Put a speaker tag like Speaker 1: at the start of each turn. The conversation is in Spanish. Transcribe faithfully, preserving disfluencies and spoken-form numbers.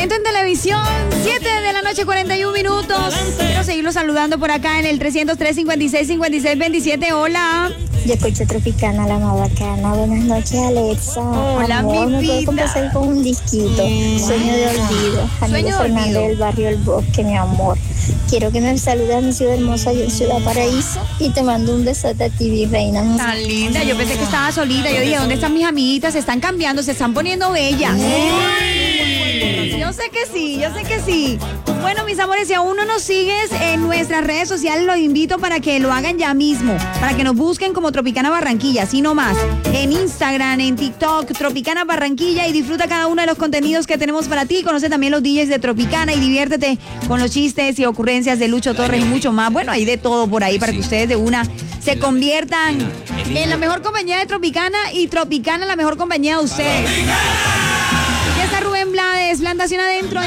Speaker 1: Momento en televisión, siete de la noche, cuarenta y un minutos. Quiero seguirlo saludando por acá en el trescientos tres, cincuenta y seis, cincuenta y seis, veintisiete. Hola.
Speaker 2: Yo escucho Tropicana, la más bacana. Buenas noches, Alexa.
Speaker 1: Hola,
Speaker 2: amor,
Speaker 1: mi
Speaker 2: ¿me puedes
Speaker 1: vida?
Speaker 2: complacer con un disquito?
Speaker 1: Mm.
Speaker 2: Sueño de olvido.
Speaker 1: Sueño
Speaker 2: Amigo
Speaker 1: de
Speaker 2: Fernández
Speaker 1: olvido.
Speaker 2: del barrio El Bosque, mi amor. Quiero que me saludes a mi ciudad hermosa, yo en Ciudad Paraíso. Y te mando un besote a ti, mi reina.
Speaker 1: Tan linda, yo pensé que estaba solita. Yo dije, ¿dónde están mis amiguitas? Se están cambiando, se están poniendo bellas. Yo sé que sí, yo sé que sí. Bueno, mis amores, si aún no nos sigues en nuestras redes sociales, los invito para que lo hagan ya mismo, para que nos busquen como Tropicana Barranquilla, así nomás. En Instagram, en TikTok, Tropicana Barranquilla, y disfruta cada uno de los contenidos que tenemos para ti. Conoce también los D Js de Tropicana y diviértete con los chistes y ocurrencias de Lucho Torres y mucho más. Bueno, hay de todo por ahí para que ustedes de una se conviertan en la mejor compañía de Tropicana y Tropicana la mejor compañía de ustedes. Ya está Rubén Blades, Plantación Adentro.